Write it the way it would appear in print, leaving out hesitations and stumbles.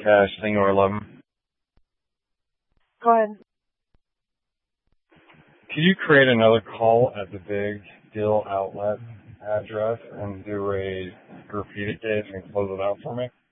Cash, Single 11. Go ahead. Could you create another call at the Big Deal Outlet address and do a graffiti case and close it out for me?